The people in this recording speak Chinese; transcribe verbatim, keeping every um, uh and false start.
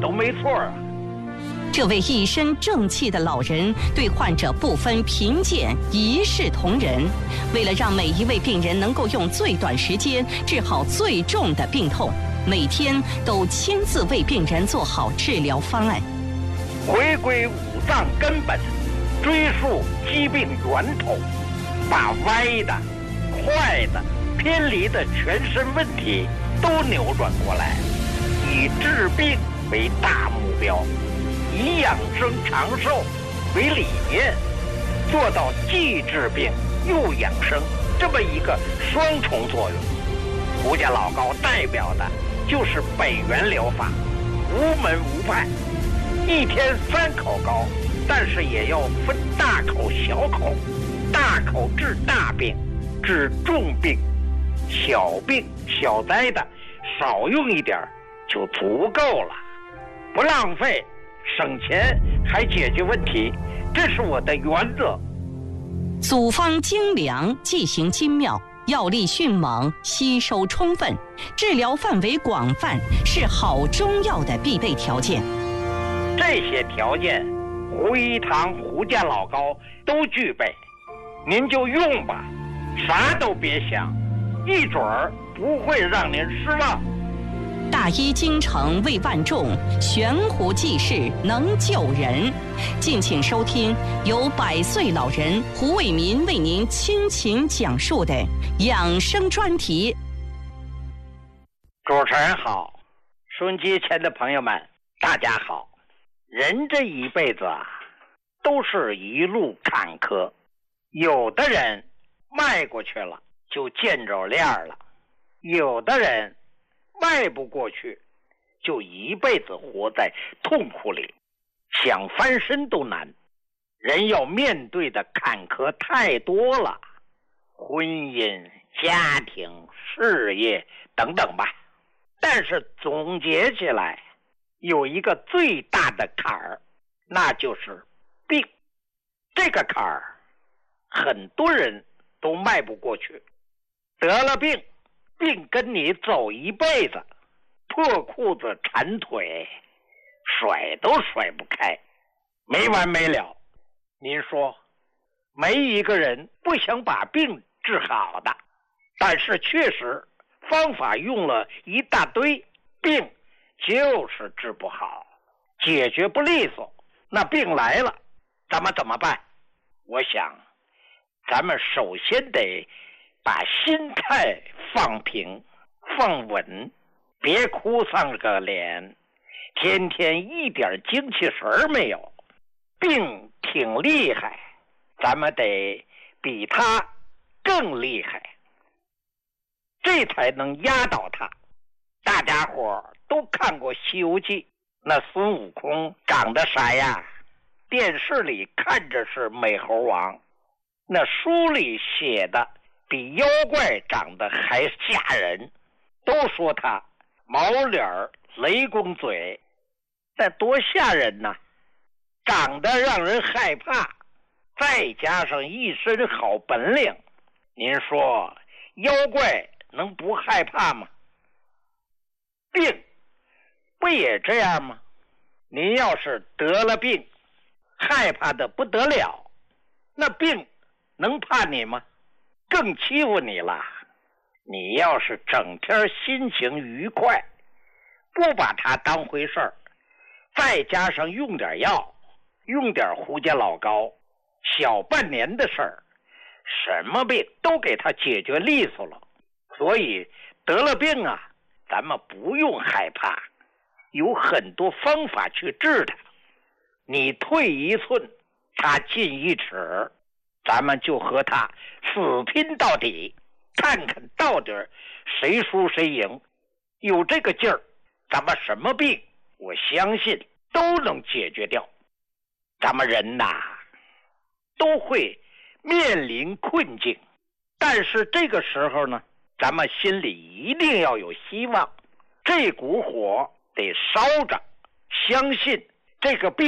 都没错啊。 这位一身正气的老人对患者不分贫贱，一视同仁。为了让每一位病人能够用最短时间治好最重的病痛，每天都亲自为病人做好治疗方案。 回归五脏根本，追溯疾病源头，把歪的、坏的、偏离的全身问题都扭转过来，以治病为大目标，以养生长寿为理念，做到既治病又养生这么一个双重作用。胡家老高代表的就是北元疗法，无门无派，一天三口膏，但是也要分大口小口，大口治大病，治重病，小病小灾的少用一点就足够了，不浪费，省钱还解决问题，这是我的原则。 组方精良，剂型精妙，药力迅猛，吸收充分，治疗范围广泛，是好中药的必备条件。 这些条件，胡一堂、胡家老高都具备，您就用吧，啥都别想，一准儿不会让您失望。 大医精诚为万众，悬壶济世能救人。敬请收听由百岁老人胡伟民为您倾情讲述的养生专题。 主持人好，收音机前的朋友们大家好。人这一辈子啊，都是一路坎坷，有的人迈过去了就见着亮了，有的人迈不过去，就一辈子活在痛苦里，想翻身都难。人要面对的坎坷太多了，婚姻、家庭、事业等等吧。但是总结起来，有一个最大的坎儿，那就是病。这个坎儿，很多人都迈不过去。得了病，病跟你走一辈子，破裤子缠腿，甩都甩不开，没完没了。您说，没一个人不想把病治好的，但是确实方法用了一大堆，病就是治不好，解决不利索。那病来了，咱们怎么办？我想，咱们首先得把心态放平放稳，别哭丧个脸，天天一点精气神儿没有。病挺厉害，咱们得比他更厉害，这才能压倒他。大家伙都看过《西游记》，那孙悟空长得啥呀？电视里看着是美猴王，那书里写的比妖怪长得还吓人，都说他毛脸雷公嘴，那多吓人呐！长得让人害怕，再加上一身好本领，您说妖怪能不害怕吗？病不也这样吗？您要是得了病，害怕的不得了，那病能怕你吗？更欺负你了。你要是整天心情愉快，不把它当回事儿，再加上用点药，用点胡家老高，小半年的事儿，什么病都给他解决利索了。所以得了病啊，咱们不用害怕，有很多方法去治它。你退一寸，他进一尺，咱们就和他死拼到底，看看到底谁输谁赢。有这个劲儿，咱们什么病，我相信都能解决掉。咱们人呐，都会面临困境，但是这个时候呢，咱们心里一定要有希望，这股火得烧着，相信这个病